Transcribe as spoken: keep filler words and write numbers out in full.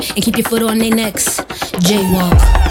and keep your foot on their necks. Jaywalk.